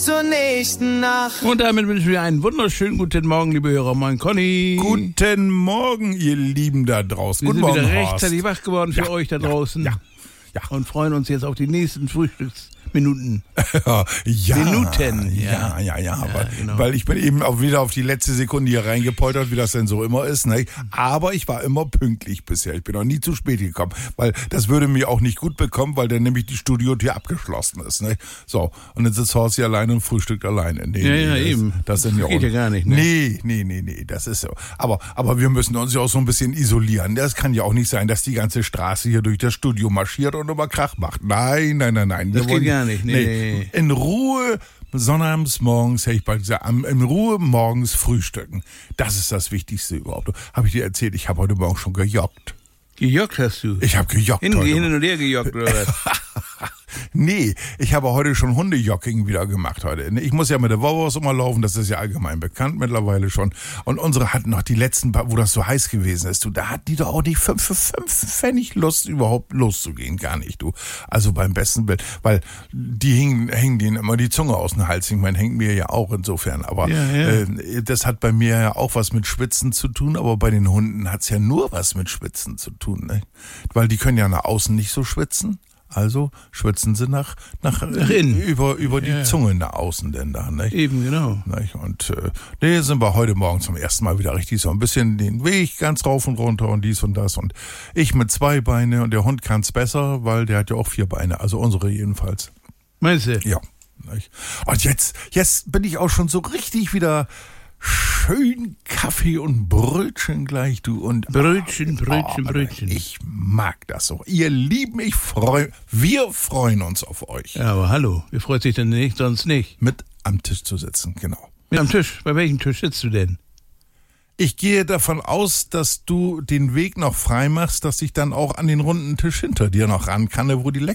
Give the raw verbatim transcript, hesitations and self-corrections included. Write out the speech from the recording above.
zur nächsten Nacht. Und damit wünschen wir einen wunderschönen guten Morgen, liebe Hörer. Moin, Conny. Guten Morgen, ihr Lieben da draußen. Wir Guten sind Morgen, wieder Horst. rechtzeitig wach geworden für Ja, euch da ja, draußen. Ja, ja. Und freuen uns jetzt auf die nächsten Frühstücksminuten. ja, Minuten, ja, ja. ja, ja, Ja, weil, genau. weil ich bin eben auch wieder auf die letzte Sekunde hier reingepoltert, wie das denn so immer ist. Ne? Aber ich war immer pünktlich bisher. Ich bin noch nie zu spät gekommen, weil das würde mir auch nicht gut bekommen, weil dann nämlich die Studiotür abgeschlossen ist. Ne? So, und dann sitzt Horst hier alleine und frühstückt alleine. Nee, Ja, nee, ja, das, eben. Das, sind ja Geht auch, ja gar nicht, ne? Nee, nee, nee, nee, das ist so. Aber, aber wir müssen uns ja auch so ein bisschen isolieren. Das kann ja auch nicht sein, dass die ganze Straße hier durch das Studio marschiert und immer Krach macht. Nein, nein, nein, nein. Das Wir geht wollen- gar nicht, nee. In Ruhe, sonnabends morgens, hätte ich bald gesagt, am- in Ruhe morgens frühstücken. Das ist das Wichtigste überhaupt. Habe ich dir erzählt, ich habe heute Morgen schon gejoggt. Gejoggt hast du? Ich habe gejoggt Hin, heute hin Morgen. und her gejoggt, oder was? Nee, ich habe heute schon Hundejogging wieder gemacht heute. Ich muss ja mit der Wauwurst immer laufen, das ist ja allgemein bekannt mittlerweile schon. Und unsere hatten noch die letzten paar, wo das so heiß gewesen ist, du, da hat die doch auch nicht fünf für fünf Pfennig Lust, überhaupt loszugehen, gar nicht, du. Also beim besten Bild, weil die hingen, hängen denen immer die Zunge aus dem Hals. Ich meine, hängt mir ja auch insofern, aber Ja, ja. Äh, das hat bei mir ja auch was mit Schwitzen zu tun, aber bei den Hunden hat's ja nur was mit Schwitzen zu tun, ne? Weil die können ja nach außen nicht so schwitzen. Also schwitzen sie nach, nach, Nach innen. über, über die Ja. Zunge nach außen denn da, nicht? Eben, genau. Nicht? Und äh, nee, sind wir heute Morgen zum ersten Mal wieder richtig so ein bisschen den Weg ganz rauf und runter und dies und das. Und ich mit zwei Beine und der Hund kann's besser, weil der hat ja auch vier Beine, also unsere jedenfalls. Meinst du? Ja. Nicht? Und jetzt, jetzt bin ich auch schon so richtig wieder schön Kaffee und Brötchen gleich, du. Und Brötchen, Brötchen, Oh, Brötchen. ich mag das so. Ihr Lieben, ich freu, wir freuen uns auf euch. Ja, aber hallo, wer freut sich denn nicht, sonst nicht? Mit am Tisch zu sitzen, genau. Ja, am Tisch. Bei welchem Tisch sitzt du denn? Ich gehe davon aus, dass du den Weg noch frei machst, dass ich dann auch an den runden Tisch hinter dir noch ran kann, wo die